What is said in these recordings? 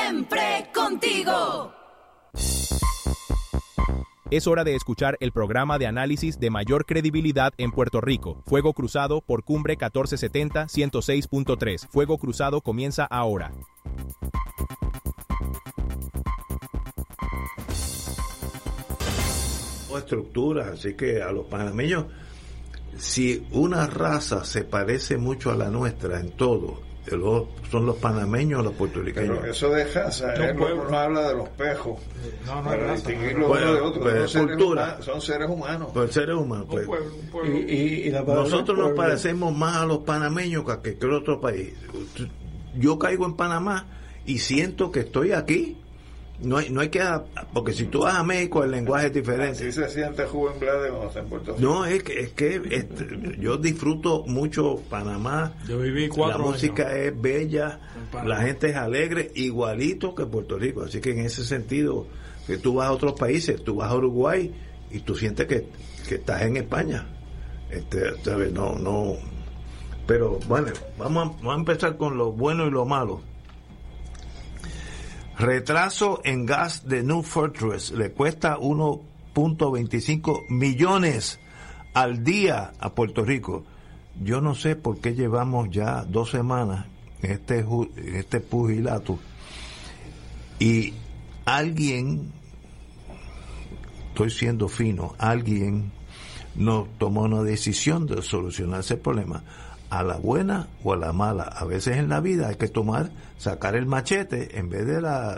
Siempre contigo. Es hora de escuchar el programa de análisis de mayor credibilidad en Puerto Rico. Fuego Cruzado por Cumbre 1470 106.3. Fuego Cruzado comienza ahora. Estructuras, así que a los panameños, si una raza se parece mucho a la nuestra en todo, son los panameños o los puertorriqueños. Pero eso de raza, no habla de los pejos, para distinguirlo uno de otro. Pues, son seres humanos. Pues seres humanos. Pues. Y nosotros nos parecemos más a los panameños que a otro país. Yo caigo en Panamá y siento que estoy aquí. No hay que, porque si tú vas a México el lenguaje es diferente. Así se siente Rubén Blades cuando está en Puerto Rico. No, es que yo disfruto mucho Panamá. Yo viví 4 años. La música es bella, la gente es alegre, igualito que Puerto Rico. Así que en ese sentido, que tú vas a otros países, tú vas a Uruguay y tú sientes que estás en España. ¿Sabes? No. Pero bueno, vamos a empezar con lo bueno y lo malo. Retraso en gas de New Fortress le cuesta 1.25 millones al día a Puerto Rico. Yo no sé por qué llevamos ya 2 semanas en este pugilato. Y alguien, estoy siendo fino, alguien no tomó una decisión de solucionar ese problema. A la buena o a la mala. A veces en la vida hay que sacar el machete en vez de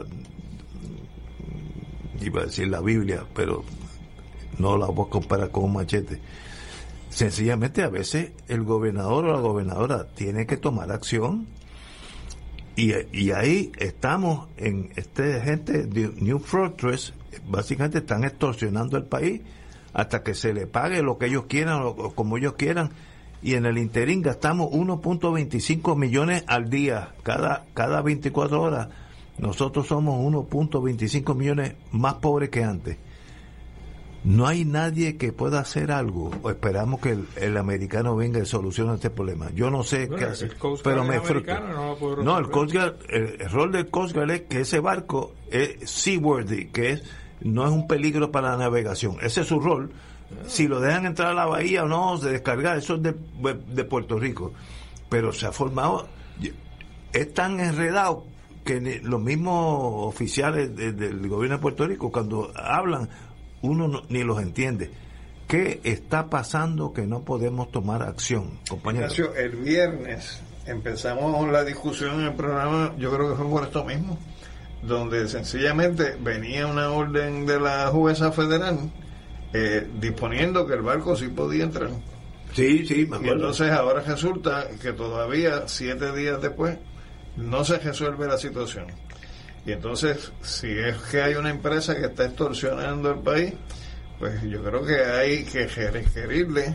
iba a decir la Biblia, pero no la voy a comparar con un machete. Sencillamente a veces el gobernador o la gobernadora tiene que tomar acción y ahí estamos en gente de New Fortress, básicamente están extorsionando el país hasta que se le pague lo que ellos quieran o como ellos quieran. Y en el interín gastamos 1.25 millones al día, cada 24 horas. Nosotros somos 1.25 millones más pobres que antes. No hay nadie que pueda hacer algo, o esperamos que el americano venga y solucione este problema. Yo no sé qué hacer, pero me frustra. No, el Coast Guard, el rol del Coast Guard es que ese barco es seaworthy, que no es un peligro para la navegación. Ese es su rol. Si lo dejan entrar a la bahía o no, de descargar, eso es de Puerto Rico. Pero se ha formado, es tan enredado que los mismos oficiales del gobierno de Puerto Rico, cuando hablan, uno ni los entiende. ¿Qué está pasando que no podemos tomar acción, compañero? Ignacio, el viernes empezamos la discusión en el programa, yo creo que fue por esto mismo, donde sencillamente venía una orden de la jueza federal disponiendo que el barco sí podía entrar. Sí, me acuerdo. Y entonces ahora resulta que todavía 7 días después no se resuelve la situación. Y entonces, si es que hay una empresa que está extorsionando el país, pues yo creo que hay que requerirle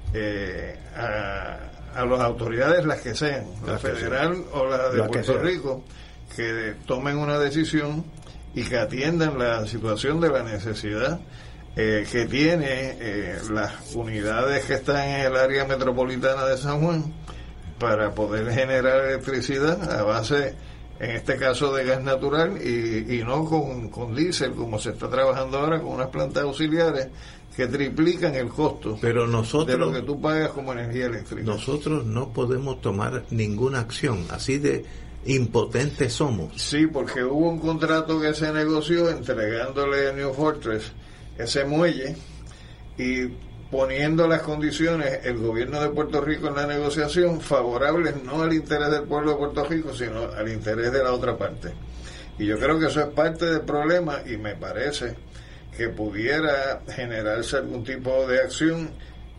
a las autoridades, las que sean, la federal o la de Puerto Rico, que tomen una decisión y que atiendan la situación de la necesidad que tiene las unidades que están en el área metropolitana de San Juan para poder generar electricidad a base, en este caso, de gas natural y no con diésel, como se está trabajando ahora con unas plantas auxiliares que triplican el costo. Pero nosotros, de lo que tú pagas como energía eléctrica. Nosotros no podemos tomar ninguna acción, así de impotentes somos. Sí, porque hubo un contrato que se negoció entregándole a New Fortress ese muelle y poniendo las condiciones el gobierno de Puerto Rico en la negociación favorables no al interés del pueblo de Puerto Rico, sino al interés de la otra parte. Y yo creo que eso es parte del problema y me parece que pudiera generarse algún tipo de acción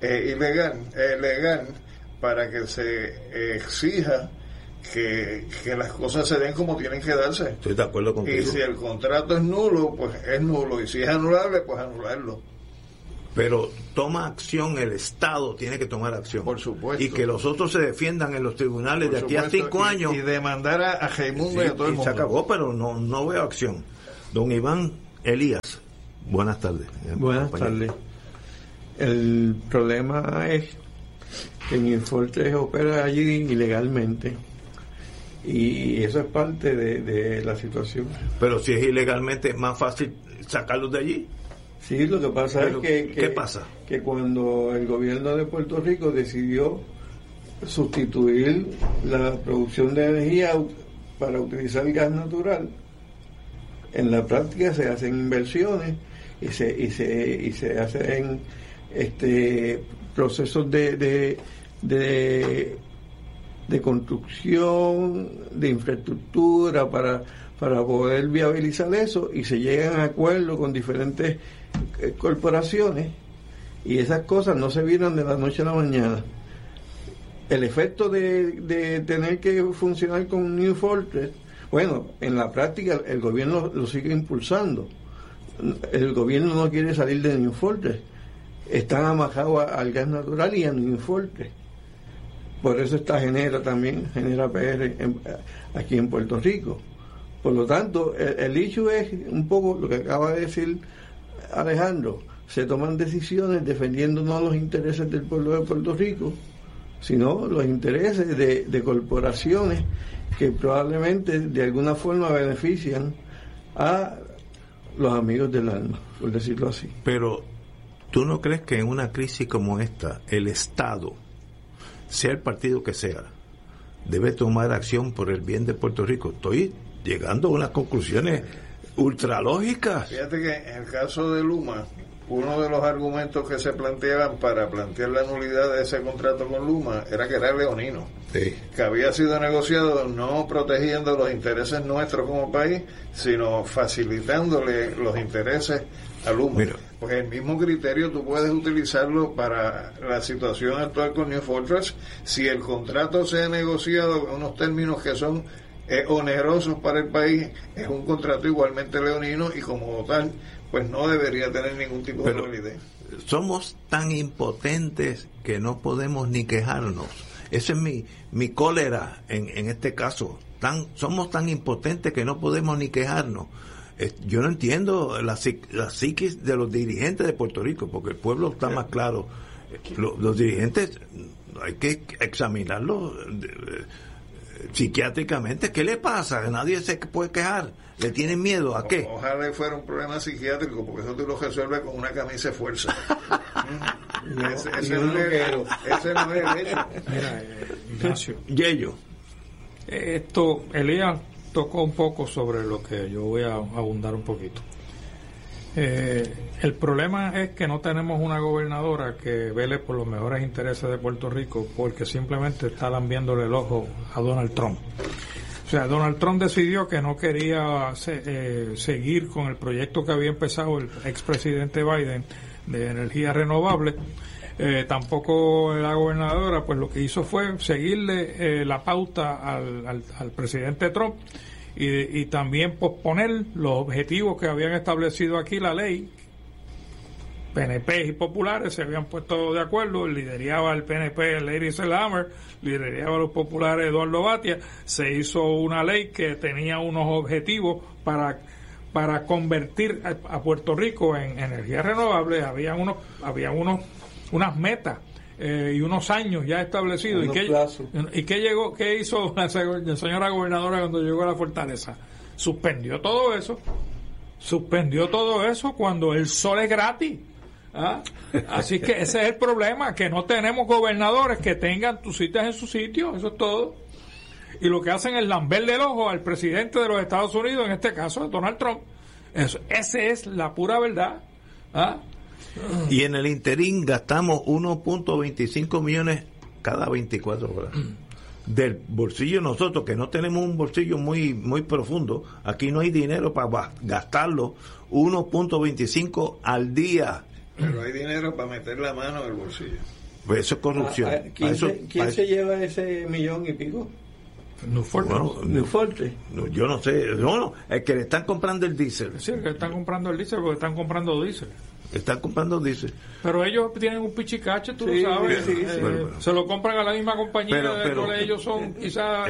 legal para que se exija que las cosas se den como tienen que darse. Estoy de acuerdo contigo. Y si el contrato es nulo, pues es nulo, y si es anulable, pues anularlo. Pero toma acción, el Estado tiene que tomar acción. Por supuesto. Y que los otros se defiendan en los tribunales por de aquí supuesto, a 5 años. Y demandar a Raimundo y a todo el mundo. Se acabó, pero no veo acción. Don Iván Elías, buenas tardes. Buenas tardes. El problema es que New Fortress opera allí ilegalmente y eso es parte de la situación. Pero si es ilegalmente, es más fácil sacarlos de allí. Sí, lo que pasa es que ¿qué pasa? Que cuando el gobierno de Puerto Rico decidió sustituir la producción de energía para utilizar gas natural, en la práctica se hacen inversiones y se hacen procesos de construcción de infraestructura para poder viabilizar eso, y se llegan a acuerdos con diferentes corporaciones, y esas cosas no se vienen de la noche a la mañana. El efecto de tener que funcionar con New Fortress, bueno, en la práctica el gobierno lo sigue impulsando. El gobierno no quiere salir de New Fortress, están amajados al gas natural y a New Fortress. Por eso genera PR aquí en Puerto Rico. Por lo tanto, el issue es un poco lo que acaba de decir Alejandro. Se toman decisiones defendiendo no los intereses del pueblo de Puerto Rico, sino los intereses de corporaciones que probablemente de alguna forma benefician a los amigos del alma, por decirlo así. Pero, ¿tú no crees que en una crisis como esta, el Estado, sea el partido que sea, debe tomar acción por el bien de Puerto Rico? Estoy llegando a unas conclusiones ultralógicas. Fíjate que en el caso de Luma, uno de los argumentos que se planteaban para plantear la nulidad de ese contrato con Luma era que era leonino, sí, que había sido negociado no protegiendo los intereses nuestros como país, sino facilitándole los intereses a Luma. Mira, pues el mismo criterio tú puedes utilizarlo para la situación actual con New Fortress. Si el contrato se ha negociado con unos términos que son onerosos para el país, es un contrato igualmente leonino y como tal pues no debería tener ningún tipo de validez. Somos tan impotentes que no podemos ni quejarnos. Esa es mi cólera en este caso. Somos tan impotentes que no podemos ni quejarnos. Yo no entiendo la psiquis de los dirigentes de Puerto Rico, porque el pueblo está más claro. Los dirigentes hay que examinarlos psiquiátricamente. ¿Qué le pasa? Nadie se puede quejar. ¿Le tienen miedo a qué? Ojalá fuera un problema psiquiátrico, porque eso tú lo resuelves con una camisa de fuerza. Ese no es el hecho. Mira, Ignacio, Yello, Elías tocó un poco sobre lo que yo voy a abundar un poquito. El problema es que no tenemos una gobernadora que vele por los mejores intereses de Puerto Rico, porque simplemente está lambiéndole el ojo a Donald Trump. O sea, Donald Trump decidió que no quería seguir con el proyecto que había empezado el expresidente Biden de energía renovable. Tampoco la gobernadora, pues lo que hizo fue seguirle la pauta al presidente Trump y también posponer los objetivos que habían establecido aquí la ley. PNP y populares se habían puesto de acuerdo, lideraba el PNP Lady Selhammer, lideraba los populares Eduardo Batia. Se hizo una ley que tenía unos objetivos para convertir a Puerto Rico en energía renovable. Había unas metas y unos años ya establecidos. ¿Y qué hizo la señora gobernadora cuando llegó a la fortaleza? Suspendió todo eso cuando el sol es gratis. Así que ese es el problema, que no tenemos gobernadores que tengan tus citas en su sitio. Eso es todo. Y lo que hacen es lamberle el ojo al presidente de los Estados Unidos, en este caso Donald Trump. Esa es la pura verdad. Y en el interín gastamos 1.25 millones cada 24 horas. Del bolsillo nosotros, que no tenemos un bolsillo muy profundo, aquí no hay dinero para gastarlo, 1.25 al día. Pero hay dinero para meter la mano en el bolsillo. Pues eso es corrupción. ¿Quién se lleva ese millón y pico? New Fortress. Yo no sé. No, es que le están comprando el diésel. Sí, que están comprando el diésel porque están comprando diésel. Están comprando diésel. Pero ellos tienen un pichicache, tú lo sabes. Sí. Se lo compran a la misma compañía de cual ellos son quizás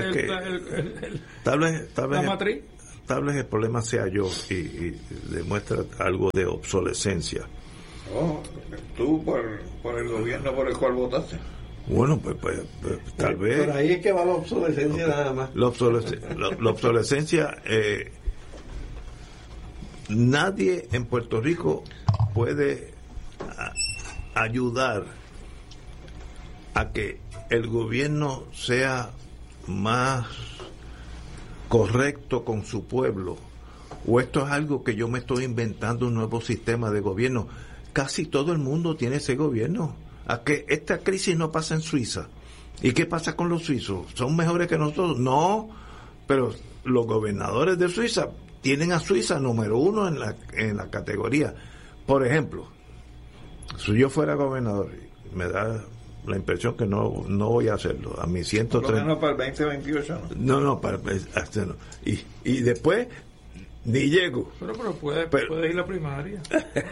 la matriz. Tal vez el problema sea yo y demuestra algo de obsolescencia. Tú por el gobierno por el cual votaste. Bueno, pues tal vez... Por ahí es que va la obsolescencia nada más. La obsolescencia... nadie en Puerto Rico puede ayudar a que el gobierno sea más correcto con su pueblo, o esto es algo que yo me estoy inventando, un nuevo sistema de gobierno. Casi todo el mundo tiene ese gobierno. A que esta crisis no pasa en Suiza. ¿Y qué pasa con los suizos? ¿Son mejores que nosotros? No, pero los gobernadores de Suiza tienen a Suiza número 1 en la categoría. Por ejemplo, si yo fuera gobernador, me da la impresión que no voy a hacerlo. A mis 130... Por lo menos para el 2028, ¿no? No, y después ni llego. Pero puede ir la primaria.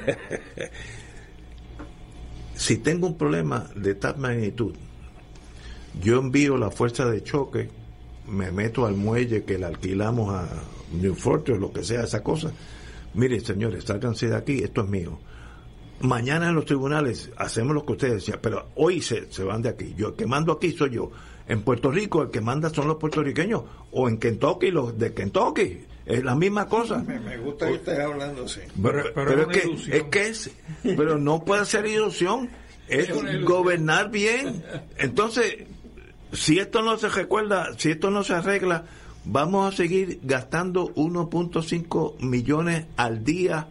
Si tengo un problema de tal magnitud, yo envío la fuerza de choque, me meto al muelle que le alquilamos a New Fortress, lo que sea, esa cosa. Mire, señores, sálganse de aquí, esto es mío. Mañana en los tribunales hacemos lo que ustedes decían, pero hoy se van de aquí. Yo el que mando aquí soy yo. En Puerto Rico el que manda son los puertorriqueños, o en Kentucky los de Kentucky. Es la misma cosa. Me gusta que estés hablando así. Pero pero no puede ser ilusión, es gobernar bien. Entonces, si esto no se recuerda, si esto no se arregla, vamos a seguir gastando 1.5 millones al día,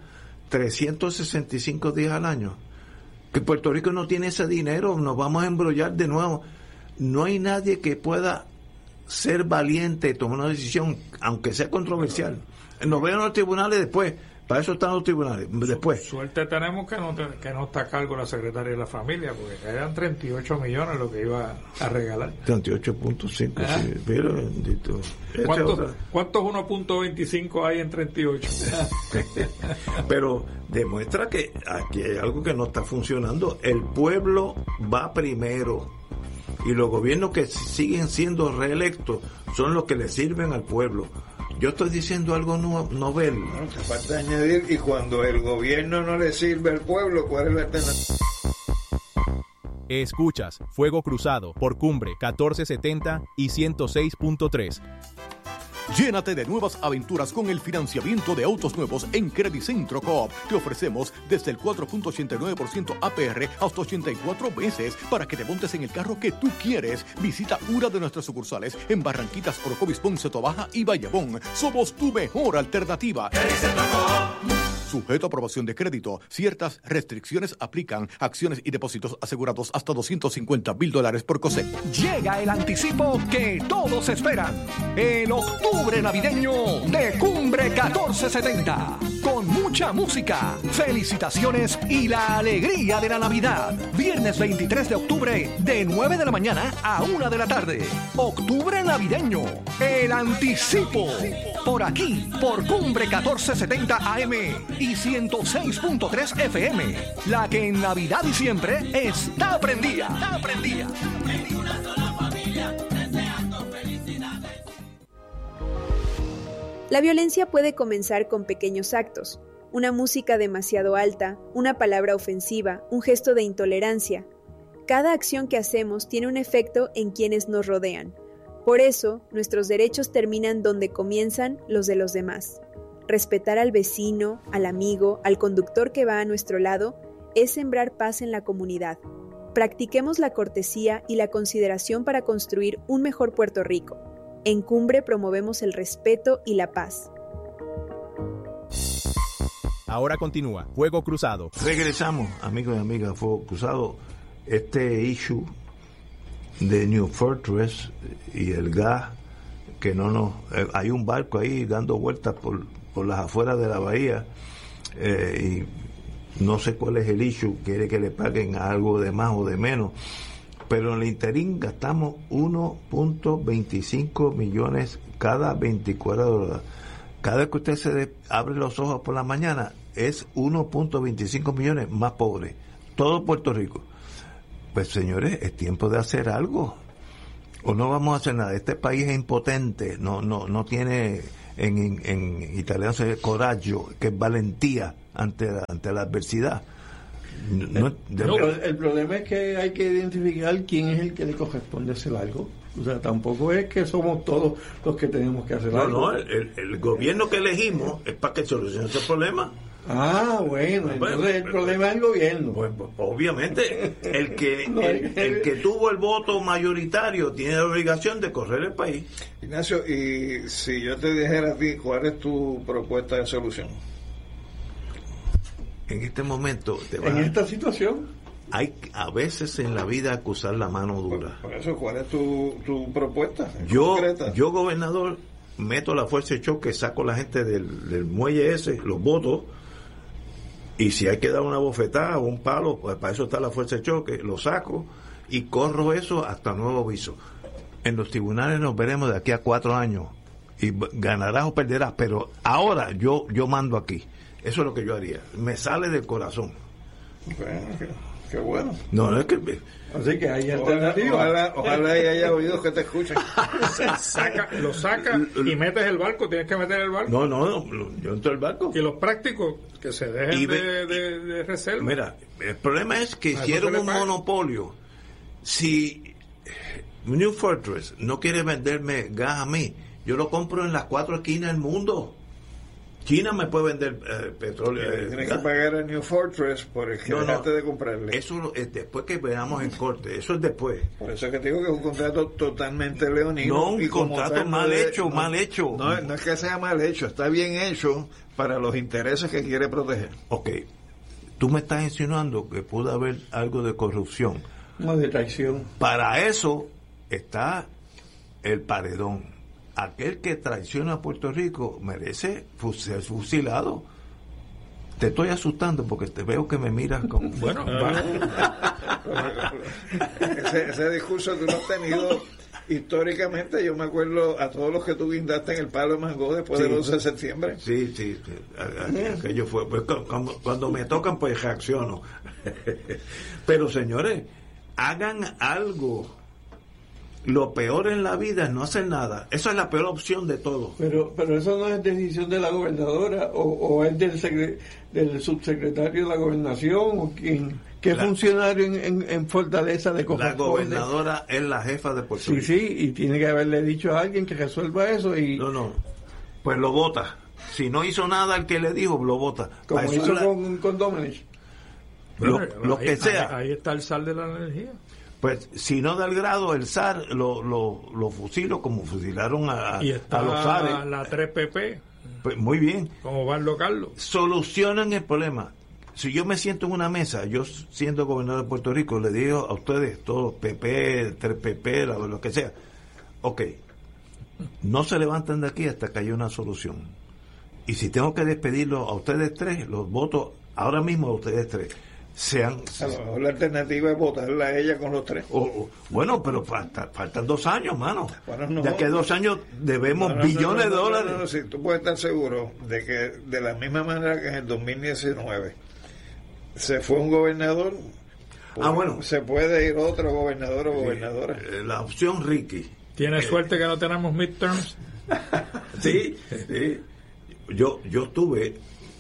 365 días al año. Que Puerto Rico no tiene ese dinero, nos vamos a embrollar de nuevo. No hay nadie que pueda ser valiente, tomar una decisión, aunque sea controversial. Nos ven en los tribunales después, para eso están los tribunales, después. Suerte tenemos que no está a cargo la secretaria de la familia, porque eran 38 millones lo que iba a regalar. 38.5, sí, pero bendito. ¿Cuántos 1.25 hay en 38? Pero demuestra que aquí hay algo que no está funcionando. El pueblo va primero. Y los gobiernos que siguen siendo reelectos son los que le sirven al pueblo. Yo estoy diciendo algo novel. No, te falta añadir, y cuando el gobierno no le sirve al pueblo, ¿cuál es la alternativa? Escuchas Fuego Cruzado por Cumbre 1470 y 106.3. Llénate de nuevas aventuras con el financiamiento de autos nuevos en Credicentro Coop. Te ofrecemos desde el 4.89% APR hasta 84 meses para que te montes en el carro que tú quieres. Visita una de nuestras sucursales en Barranquitas, Orocovis, Ponce, Tobaja y Bayamón. Somos tu mejor alternativa. Credicentro Coop. Sujeto a aprobación de crédito. Ciertas restricciones aplican. Acciones y depósitos asegurados hasta $250,000 por COSEC. Llega el anticipo que todos esperan. El octubre navideño de Cumbre 1470. Con mucha música, felicitaciones y la alegría de la Navidad. Viernes 23 de octubre de 9 de la mañana a 1 de la tarde. Octubre navideño. El anticipo. Por aquí, por Cumbre 1470 AM y 106.3 FM. La que en Navidad y siempre está prendida. La violencia puede comenzar con pequeños actos. Una música demasiado alta, una palabra ofensiva, un gesto de intolerancia. Cada acción que hacemos tiene un efecto en quienes nos rodean. Por eso, nuestros derechos terminan donde comienzan los de los demás. Respetar al vecino, al amigo, al conductor que va a nuestro lado, es sembrar paz en la comunidad. Practiquemos la cortesía y la consideración para construir un mejor Puerto Rico. En Cumbre promovemos el respeto y la paz. Ahora continúa Fuego Cruzado. Regresamos, amigos y amigas, Fuego Cruzado. Este issue de New Fortress y el gas, que hay un barco ahí dando vueltas por las afueras de la bahía, y no sé cuál es el issue, quiere que le paguen algo de más o de menos, pero en el interín gastamos 1.25 millones cada 24 horas. Cada vez que usted se abre los ojos por la mañana, es 1.25 millones más pobres. Todo Puerto Rico. Pues señores, es tiempo de hacer algo. O no vamos a hacer nada. Este país es impotente, no tiene, en italiano se dice coraggio, que es valentía ante la adversidad. El problema es que hay que identificar quién es el que le corresponde hacer algo. O sea, tampoco es que somos todos los que tenemos que hacer algo. No, el gobierno que elegimos es para que solucione ese problema. Ah, bueno, entonces el problema es el gobierno. Pues obviamente, el que tuvo el voto mayoritario tiene la obligación de correr el país. Ignacio, y si yo te dijera a ti, ¿cuál es tu propuesta de solución? En este momento, en esta situación, hay a veces en la vida que usar la mano dura. Por eso, ¿cuál es tu propuesta concreta? Yo, gobernador, meto la fuerza de choque, saco a la gente del muelle ese, los votos, y si hay que dar una bofetada o un palo, pues para eso está la fuerza de choque, lo saco y corro eso hasta nuevo aviso. En los tribunales nos veremos de aquí a 4 años y ganarás o perderás, pero ahora yo mando aquí. Eso es lo que yo haría. Me sale del corazón. Bueno, qué bueno. No es que... Así que hay alternativas. Ojalá haya oídos que te escuchen. Lo saca y metes el barco. Tienes que meter el barco. No, yo entro el barco. Y los prácticos que se dejen de reserva. Mira, el problema es que hicieron un monopolio. Si New Fortress no quiere venderme gas a mí, yo lo compro en las 4 esquinas del mundo. China me puede vender petróleo. Tienes que pagar a New Fortress por el que dejaste de comprarle. Eso es después que veamos en corte. Eso es después. Por eso es que te digo que es un contrato totalmente leonino. No, un contrato mal hecho. No es que sea mal hecho, está bien hecho para los intereses que quiere proteger. Ok. Tú me estás insinuando que pudo haber algo de corrupción. No, de traición. Para eso está el paredón. Aquel que traiciona a Puerto Rico merece ser fusilado. Te estoy asustando porque te veo que me miras como... Bueno, ese discurso tú lo has tenido históricamente. Yo me acuerdo a todos los que tú guindaste en el Palo de Mango después del 11 de septiembre. Sí. Aquello fue... Pues, cuando me tocan, pues reacciono. Pero, señores, hagan algo. Lo peor en la vida es no hacer nada. Esa es la peor opción de todo. Pero eso no es decisión de la gobernadora o es del subsecretario de la gobernación o quién. ¿Qué funcionario en Fortaleza de corresponde? La gobernadora es la jefa de Puerto Rico. Sí, y tiene que haberle dicho a alguien que resuelva eso y... No. Pues lo vota. Si no hizo nada el que le dijo, lo vota. Como hizo con Domenech. Lo que sea. Ahí está el sal de la energía. Pues si no da el grado, el SAR lo fusilo como fusilaron a los SARes. La 3PP. Pues muy bien. Como Barlo Carlos. Solucionan el problema. Si yo me siento en una mesa, yo siendo gobernador de Puerto Rico, le digo a ustedes, todos PP, 3PP, lo que sea, ok, no se levantan de aquí hasta que haya una solución. Y si tengo que despedirlo a ustedes 3, los voto ahora mismo a ustedes 3. A lo mejor la alternativa es votarla a ella con los 3. Bueno, pero faltan 2 años, mano. Bueno, no, ya que 2 años debemos billones de dólares. No, sí, tú puedes estar seguro de que de la misma manera que en el 2019 se fue un gobernador, bueno, se puede ir otro gobernador o gobernadora. La opción Ricky. ¿Tienes suerte que no tenemos midterms? Sí. Yo estuve,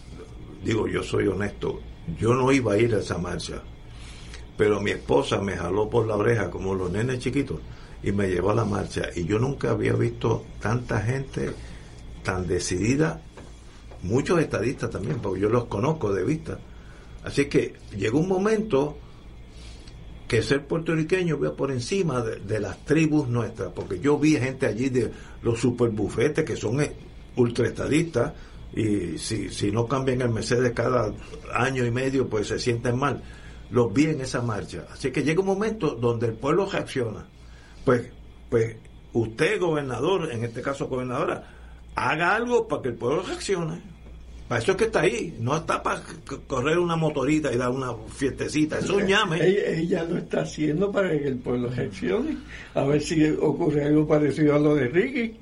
yo soy honesto, yo no iba a ir a esa marcha, pero mi esposa me jaló por la oreja como los nenes chiquitos y me llevó a la marcha, y yo nunca había visto tanta gente tan decidida, muchos estadistas también, porque yo los conozco de vista. Así que llegó un momento que ser puertorriqueño veo por encima de las tribus nuestras, porque yo vi gente allí de los superbufetes que son ultraestadistas, y si no cambian el Mercedes cada año y medio, pues se sienten mal. Los vi en esa marcha. Así que llega un momento donde el pueblo reacciona. Pues usted, gobernador, en este caso gobernadora, haga algo para que el pueblo reaccione. Para eso es que está ahí, no está para correr una motorita y dar una fiestecita, eso llame. Ella lo está haciendo para que el pueblo reaccione, a ver si ocurre algo parecido a lo de Ricky.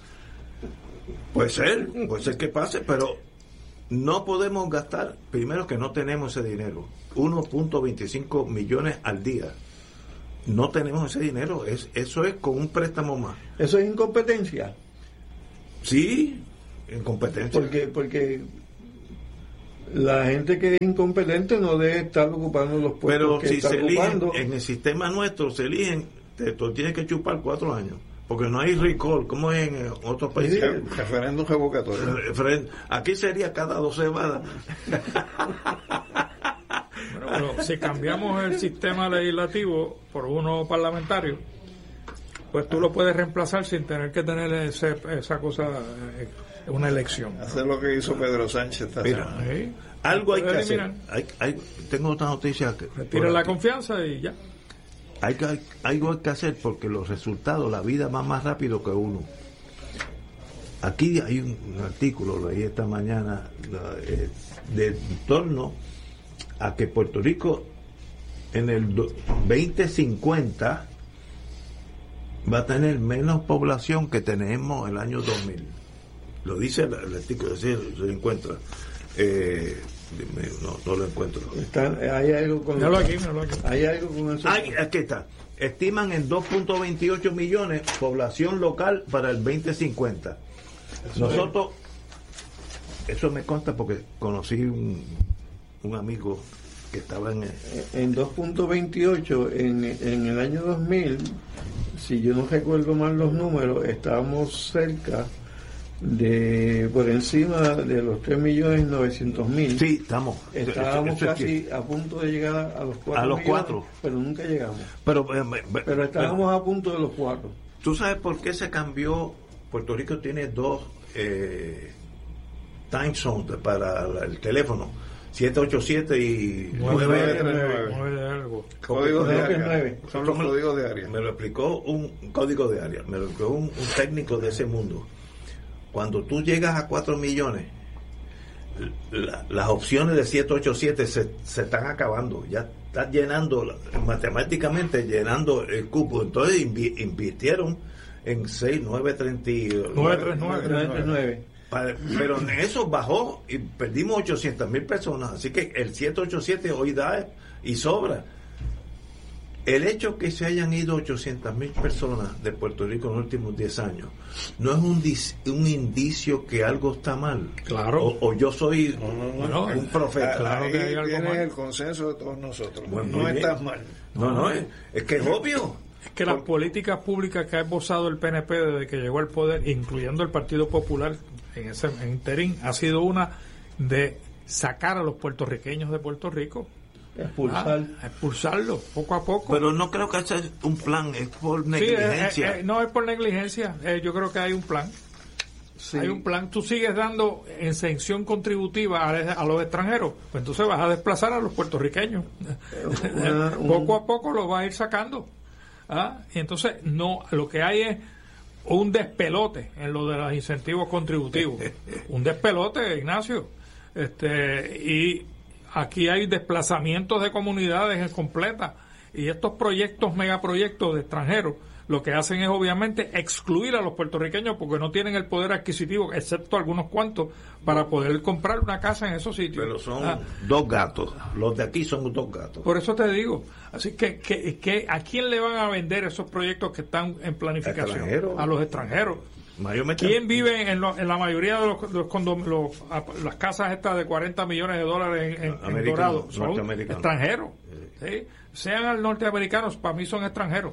Puede ser que pase, pero no podemos gastar, primero que no tenemos ese dinero, 1.25 millones al día. No tenemos ese dinero, eso es con un préstamo más. ¿Eso es incompetencia? Sí, incompetencia. Porque la gente que es incompetente no debe estar ocupando los puestos pero que si está se ocupando. eligen, en el sistema nuestro se eligen, tú tienes que chupar 4 años, porque no hay recall, como es en otros países. Referéndum revocatorio. Aquí sería cada 2 semanas. Bueno, si cambiamos el sistema legislativo por uno parlamentario, pues tú lo puedes reemplazar sin tener que tener esa cosa, una elección. Hacer lo que hizo Pedro Sánchez. Mira, algo hay que hacer. Tengo otra noticia. Retira la confianza y ya. Algo hay que hacer porque los resultados, la vida va más rápido que uno. Aquí hay un artículo, leí esta mañana, de torno a que Puerto Rico en el 2050 va a tener menos población que tenemos el año 2000. Lo dice el artículo, se encuentra. No lo encuentro. Hay algo con Hay algo con eso. Aquí está. Estiman en 2.28 millones población local para el 2050. Nosotros, eso me consta porque conocí un amigo que estaba en 2.28 en el año 2000, si yo no recuerdo mal los números, estábamos cerca por encima de los 3.900.000. Sí, estábamos casi a punto de llegar a los 4 a los millones, 4, pero nunca llegamos. Pero estábamos a punto de los 4. ¿Tú sabes por qué se cambió? Puerto Rico tiene 2 time zones para el teléfono, 787 y 939. Códigos de área. Son los códigos de área. Me lo explicó un código de área, me lo explicó un técnico de ese mundo. Cuando tú llegas a 4 millones, las opciones de 787 se están acabando, ya estás llenando, matemáticamente llenando el cupo. Entonces invirtieron en 939. Pero en eso bajó y perdimos 800,000 personas. Así que el 787 hoy da y sobra. El hecho que se hayan ido 800,000 personas de Puerto Rico en los últimos 10 años no es un indicio que algo está mal. Claro. O yo soy un profeta. Claro que hay algo mal. El consenso de todos nosotros. No estás mal. No, es que es obvio. Es que las políticas públicas que ha esbozado el PNP desde que llegó al poder, incluyendo el Partido Popular en ese interín, ha sido una de sacar a los puertorriqueños de Puerto Rico. Expulsarlos poco a poco. Pero no creo que ese es un plan, es por negligencia. Sí, no es por negligencia, yo creo que hay un plan. Sí. Hay un plan. Tú sigues dando exención contributiva a los extranjeros, pues entonces vas a desplazar a los puertorriqueños. Poco a poco los vas a ir sacando. Y entonces lo que hay es un despelote en lo de los incentivos contributivos. Un despelote, Ignacio. Y aquí hay desplazamientos de comunidades completas, y estos proyectos, megaproyectos de extranjeros, lo que hacen es obviamente excluir a los puertorriqueños porque no tienen el poder adquisitivo, excepto algunos cuantos, para poder comprar una casa en esos sitios. Pero son 2 gatos, los de aquí son 2 gatos. Por eso te digo, así que ¿a quién le van a vender esos proyectos que están en planificación? A los extranjeros. ¿Quién vive en la mayoría de las casas estas de 40 millones de dólares en Dorado? Son extranjeros. ¿Sí? Sean norteamericanos, para mí son extranjeros.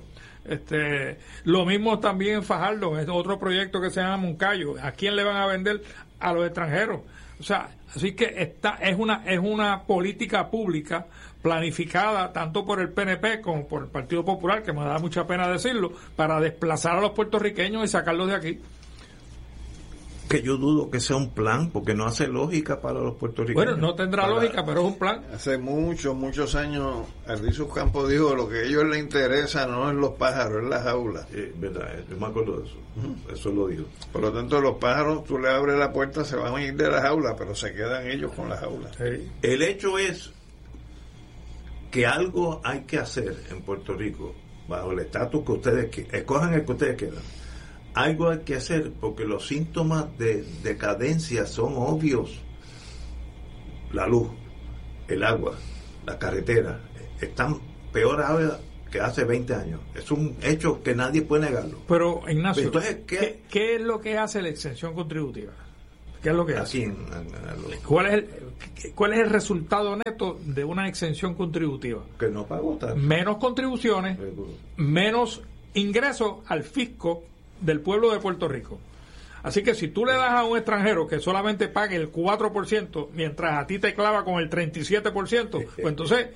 Lo mismo también en Fajardo, es otro proyecto que se llama Moncayo. ¿A quién le van a vender? A los extranjeros. O sea, así que es una política pública planificada tanto por el PNP como por el Partido Popular, que me da mucha pena decirlo, para desplazar a los puertorriqueños y sacarlos de aquí. Que yo dudo que sea un plan, porque no hace lógica para los puertorriqueños. Bueno, no tendrá lógica, pero es un plan. Hace muchos años, Ardizos Campos dijo: lo que a ellos les interesa no es los pájaros, es la jaula. Verdad, yo me acuerdo de eso. Eso lo dijo. Por lo tanto, los pájaros, tú le abres la puerta, se van a ir de la jaula, pero se quedan ellos con la jaula. Sí. El hecho es que algo hay que hacer en Puerto Rico, bajo el estatus que ustedes escojan el que ustedes quieran. Algo hay que hacer porque los síntomas de decadencia son obvios. La luz, el agua, la carretera están peor ahora que hace 20 años. Es un hecho que nadie puede negarlo. Pero, Ignacio, entonces, ¿qué es lo que hace la exención contributiva? ¿Qué es lo que es? Aquí ¿Cuál es el resultado neto de una exención contributiva? Que no pagó tanto. Menos contribuciones, menos ingresos al fisco del pueblo de Puerto Rico. Así que si tú le das a un extranjero que solamente pague el 4%, mientras a ti te clava con el 37%, pues entonces